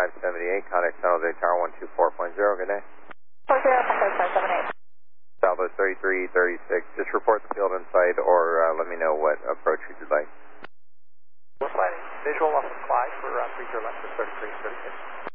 578, contact San Jose Tower 124.0, good day. 40.578. Southwest 3336, just report the field in sight or let me know what approach you'd like. We're planning visual off of Clyde for 30 left for 3336.